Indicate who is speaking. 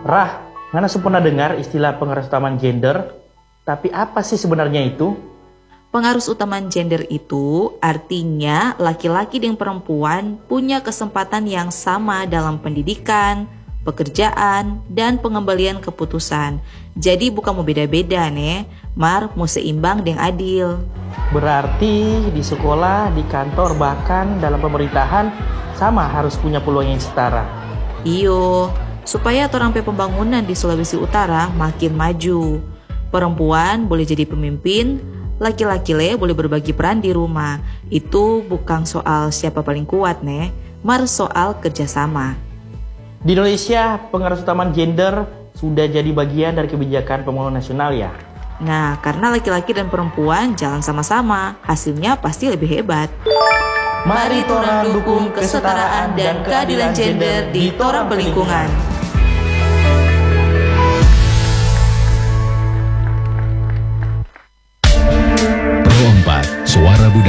Speaker 1: Rah, Ngana pernah dengar istilah pengaruh utama gender, tapi apa sih sebenarnya itu?
Speaker 2: Pengaruh utama gender itu artinya laki-laki dan perempuan punya kesempatan yang sama dalam pendidikan, pekerjaan, dan pengembalian keputusan. Jadi bukan mau beda-beda nih, mau seimbang dan adil.
Speaker 1: Berarti di sekolah, di kantor, bahkan dalam pemerintahan sama harus punya peluang yang setara.
Speaker 2: Iyo, supaya orang pembangunan di Sulawesi Utara makin maju. Perempuan boleh jadi pemimpin, laki-laki boleh berbagi peran di rumah. Itu bukan soal siapa paling kuat soal kerjasama.
Speaker 1: Di Indonesia, pengaruh utama gender sudah jadi bagian dari kebijakan pembangunan nasional ya.
Speaker 2: Nah, karena laki-laki dan perempuan jalan sama-sama, hasilnya pasti lebih hebat. Mari torang dukung kesetaraan dan keadilan gender di torang pelingkungan.